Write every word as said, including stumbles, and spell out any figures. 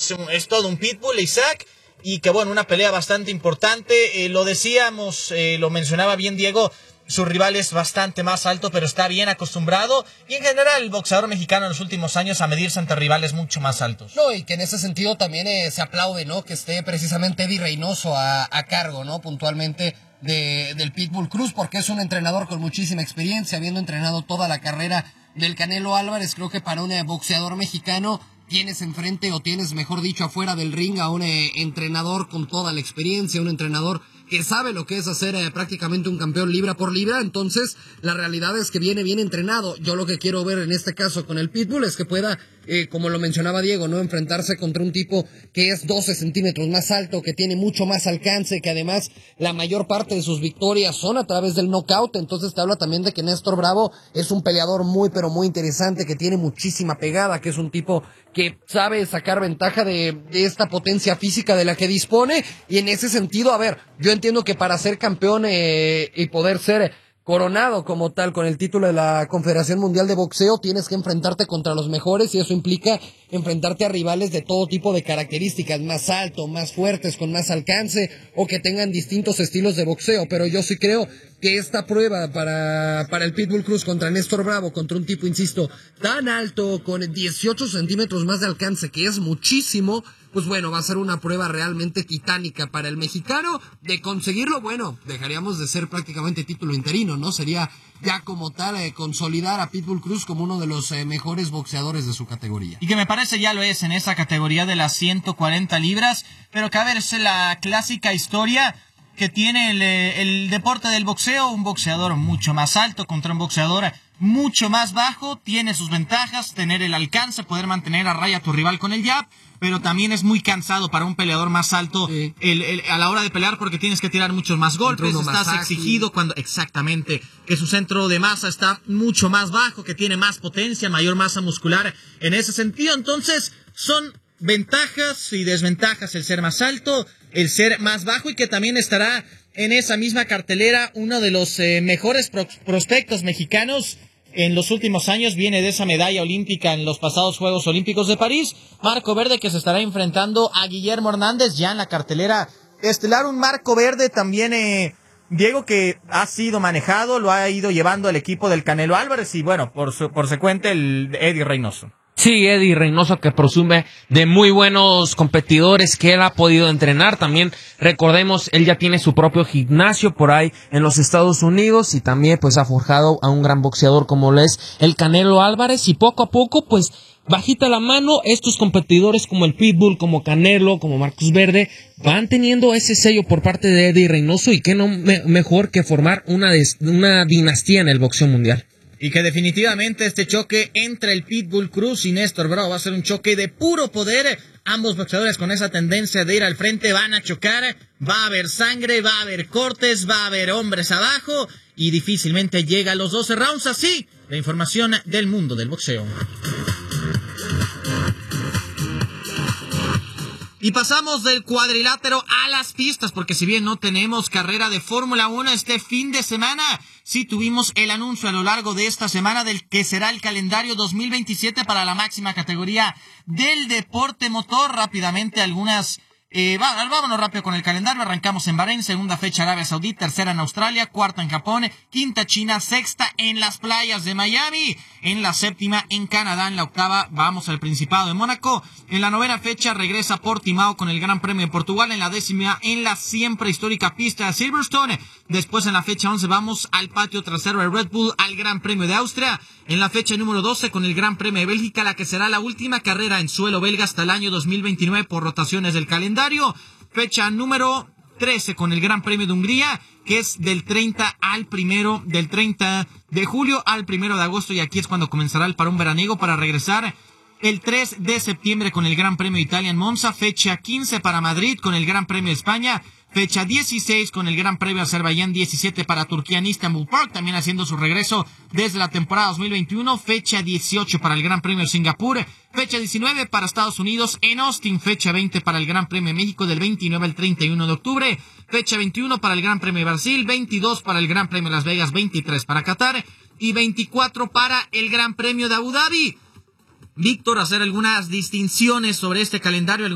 es, un, es todo un pitbull, Isaac, y que bueno, una pelea bastante importante. Eh, lo decíamos, eh, lo mencionaba bien Diego, su rival es bastante más alto, pero está bien acostumbrado. Y en general el boxeador mexicano en los últimos años a medirse ante rivales mucho más altos. No, y que en ese sentido también eh, se aplaude, ¿no? Que esté precisamente Eddie Reynoso a, a cargo, ¿no? Puntualmente de, del Pitbull Cruz, porque es un entrenador con muchísima experiencia, habiendo entrenado toda la carrera del Canelo Álvarez. Creo que para un eh, boxeador mexicano tienes enfrente, o tienes, mejor dicho, afuera del ring a un eh, entrenador con toda la experiencia, un entrenador que sabe lo que es hacer eh, prácticamente un campeón libra por libra. Entonces la realidad es que viene bien entrenado. Yo lo que quiero ver en este caso con el Pitbull es que pueda, eh, como lo mencionaba Diego, no enfrentarse contra un tipo que es doce centímetros más alto, que tiene mucho más alcance, que además la mayor parte de sus victorias son a través del knockout. Entonces te habla también de que Néstor Bravo es un peleador muy pero muy interesante, que tiene muchísima pegada, que es un tipo que sabe sacar ventaja de, de esta potencia física de la que dispone. Y en ese sentido, a ver, yo entiendo que para ser campeón eh, y poder ser coronado como tal con el título de la Confederación Mundial de Boxeo, tienes que enfrentarte contra los mejores, y eso implica enfrentarte a rivales de todo tipo de características, más alto, más fuertes, con más alcance, o que tengan distintos estilos de boxeo. Pero yo sí creo que esta prueba para, para el Pitbull Cruz contra Néstor Bravo, contra un tipo, insisto, tan alto, con dieciocho centímetros más de alcance, que es muchísimo, pues bueno, va a ser una prueba realmente titánica para el mexicano. De conseguirlo, bueno, dejaríamos de ser prácticamente título interino, ¿no? Sería ya como tal eh, consolidar a Pitbull Cruz como uno de los eh, mejores boxeadores de su categoría. Y que me parece ya lo es en esa categoría de las ciento cuarenta libras, pero que a ver, es la clásica historia que tiene el, el deporte del boxeo. Un boxeador mucho más alto contra un boxeador mucho más bajo, tiene sus ventajas, tener el alcance, poder mantener a raya a tu rival con el jab, pero también es muy cansado para un peleador más alto sí. el, el, a la hora de pelear, porque tienes que tirar muchos más golpes, estás más exigido cuando, exactamente, que su centro de masa está mucho más bajo, que tiene más potencia, mayor masa muscular en ese sentido. Entonces son ventajas y desventajas el ser más alto, el ser más bajo, y que también estará en esa misma cartelera uno de los eh, mejores pro- prospectos mexicanos en los últimos años. Viene de esa medalla olímpica en los pasados Juegos Olímpicos de París, Marco Verde, que se estará enfrentando a Guillermo Hernández ya en la cartelera estelar. Un Marco Verde también, eh, Diego, que ha sido manejado, lo ha ido llevando el equipo del Canelo Álvarez, y bueno, por su, por secuente el Eddie Reynoso. Sí, Eddie Reynoso, que presume de muy buenos competidores que él ha podido entrenar. También recordemos, él ya tiene su propio gimnasio por ahí en los Estados Unidos, y también pues ha forjado a un gran boxeador como lo es el Canelo Álvarez, y poco a poco pues bajita la mano estos competidores como el Pitbull, como Canelo, como Marcos Verde van teniendo ese sello por parte de Eddie Reynoso, y qué no me- mejor que formar una, des- una dinastía en el boxeo mundial. Y que definitivamente este choque entre el Pitbull Cruz y Néstor Bravo va a ser un choque de puro poder. Ambos boxeadores con esa tendencia de ir al frente van a chocar, va a haber sangre, va a haber cortes, va a haber hombres abajo, y difícilmente llega a los doce rounds. Así, la información del mundo del boxeo. Y pasamos del cuadrilátero a las pistas, porque si bien no tenemos carrera de Fórmula uno este fin de semana, sí tuvimos el anuncio a lo largo de esta semana del que será el calendario dos mil veintisiete para la máxima categoría del deporte motor. Rápidamente algunas... Eh, va, vámonos rápido con el calendario. Arrancamos en Bahrein, segunda fecha Arabia Saudita, tercera en Australia, cuarta en Japón, quinta China, sexta en las playas de Miami, en la séptima en Canadá, en la octava vamos al Principado de Mónaco, en la novena fecha regresa Portimao con el Gran Premio de Portugal, en la décima en la siempre histórica pista de Silverstone. Después en la fecha once vamos al patio trasero de Red Bull, al Gran Premio de Austria. En la fecha número doce con el Gran Premio de Bélgica, la que será la última carrera en suelo belga hasta el año dos mil veintinueve por rotaciones del calendario. Fecha número trece con el Gran Premio de Hungría, que es del treinta al primero, del treinta de julio al primero de agosto, y aquí es cuando comenzará el parón veraniego para regresar el tres de septiembre con el Gran Premio de Italia en Monza. Fecha quince para Madrid con el Gran Premio de España. Fecha dieciséis con el Gran Premio de Azerbaiyán, diecisiete para Turquía en Istanbul Park, también haciendo su regreso desde la temporada dos mil veintiuno. Fecha dieciocho para el Gran Premio de Singapur. Fecha diecinueve para Estados Unidos en Austin. Fecha veinte para el Gran Premio de México del veintinueve al treinta y uno de octubre. Fecha veintiuno para el Gran Premio de Brasil. veintidós para el Gran Premio de Las Vegas. veintitrés para Qatar. Y veinticuatro para el Gran Premio de Abu Dhabi. Víctor, hacer algunas distinciones sobre este calendario.